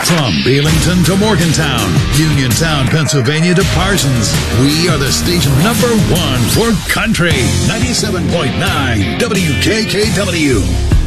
From Belington to Morgantown, Uniontown, Pennsylvania to Parsons, we are the station number one for country. 97.9 WKKW.